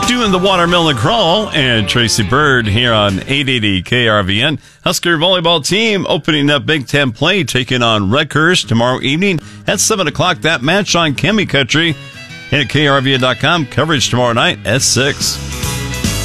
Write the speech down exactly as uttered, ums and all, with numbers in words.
doing the Watermelon Crawl, and Tracy Bird here on eight eighty K R V N. Husker volleyball team opening up Big Ten play, taking on Rutgers tomorrow evening at seven o'clock. That match on Chemi Country and at K R V N dot com. Coverage tomorrow night at six.